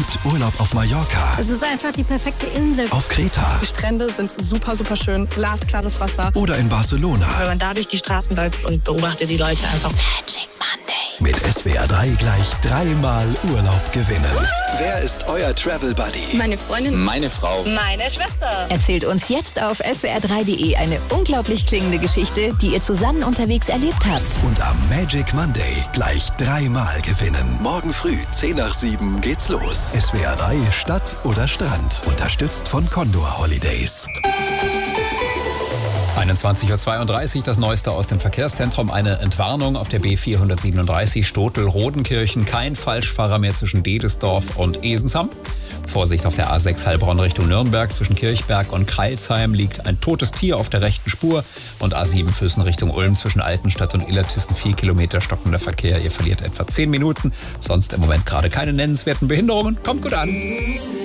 liebt Urlaub auf Mallorca, Es ist einfach die perfekte Insel. auf Kreta Die Strände sind super, super schön. Glasklares Wasser. oder in Barcelona. Wenn man da durch die Straßen läuft und beobachtet die Leute einfach. Magic Monday. Mit SWR 3 gleich 3-mal Urlaub gewinnen. Wer ist euer Travel Buddy? Meine Freundin. Meine Frau. Meine Schwester. Erzählt uns jetzt auf swr3.de eine unglaublich klingende Geschichte, die ihr zusammen unterwegs erlebt habt. Und am Magic Monday gleich 3-mal gewinnen. Morgen früh 10 nach 7 geht's los. SWR 3 Stadt oder Strand. Unterstützt von Condor Holidays. 21:32 Uhr, das Neueste aus dem Verkehrszentrum. Eine Entwarnung auf der B437 Stotel-Rodenkirchen. Kein Falschfahrer mehr zwischen Dedesdorf und Esensham. Vorsicht auf der A6 Heilbronn Richtung Nürnberg. Zwischen Kirchberg und Kreilsheim liegt ein totes Tier auf der rechten Spur. Und A7 Füssen Richtung Ulm zwischen Altenstadt und Illertissen 4 Kilometer stockender Verkehr. Ihr verliert etwa 10 Minuten. Sonst im Moment gerade keine nennenswerten Behinderungen. Kommt gut an.